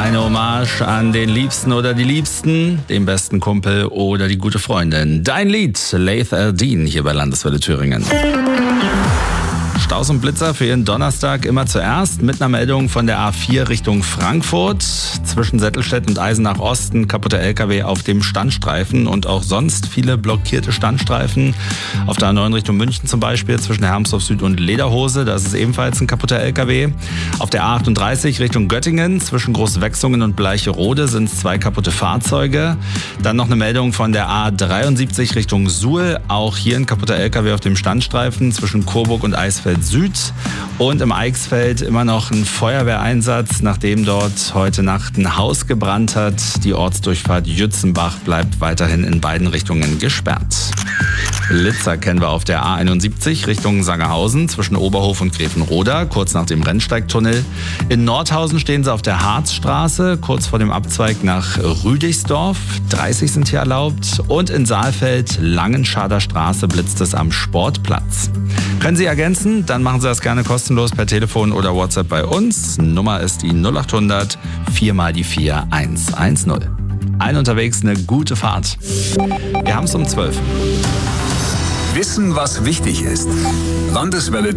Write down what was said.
Eine Hommage an den Liebsten oder die Liebsten, den besten Kumpel oder die gute Freundin. Dein Lied, Laith Al-Deen, hier bei Landeswelle Thüringen. Staus und Blitzer für Ihren Donnerstag immer zuerst mit einer Meldung von der A4 Richtung Frankfurt. Zwischen Settelstedt und Eisenach Osten kaputte LKW auf dem Standstreifen und auch sonst viele blockierte Standstreifen. Auf der A9 Richtung München zum Beispiel zwischen Hermsdorf Süd und Lederhose, da ist es ebenfalls ein kaputter LKW. Auf der A38 Richtung Göttingen zwischen Großwechsungen und Bleicherode sind es 2 kaputte Fahrzeuge. Dann noch eine Meldung von der A73 Richtung Suhl. Auch hier ein kaputter LKW auf dem Standstreifen zwischen Coburg und Eisfeld Süd. Und im Eichsfeld immer noch ein Feuerwehreinsatz, nachdem dort heute Nacht ein Haus gebrannt hat. Die Ortsdurchfahrt Jützenbach bleibt weiterhin in beiden Richtungen gesperrt. Blitzer kennen wir auf der A71 Richtung Sangerhausen zwischen Oberhof und Gräfenroda, kurz nach dem Rennsteigtunnel. In Nordhausen stehen sie auf der Harzstraße, kurz vor dem Abzweig nach Rüdigsdorf. 30 sind hier erlaubt. Und in Saalfeld, Langenschader Straße, blitzt es am Sportplatz. Können Sie ergänzen? Dann machen Sie das gerne kostenlos per Telefon oder WhatsApp bei uns. Nummer ist die 0800 4 mal die 4 110. Allen unterwegs eine gute Fahrt. Wir haben es um 12. Wissen, was wichtig ist. Landeswelle